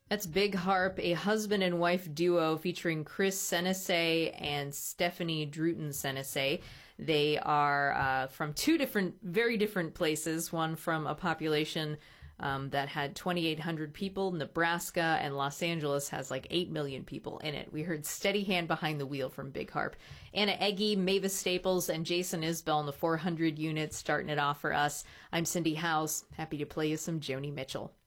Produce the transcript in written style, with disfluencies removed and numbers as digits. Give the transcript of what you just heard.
That's Big Harp, a husband and wife duo featuring Chris Senese and Stephanie Druten Senese. They are from two very different places. One from a population that had 2,800 people. Nebraska and Los Angeles has like 8 million people in it. We heard Steady Hand Behind the Wheel from Big Harp. Anna Eggy, Mavis Staples, and Jason Isbell in the 400 units starting it off for us. I'm Cindy House. Happy to play you some Joni Mitchell.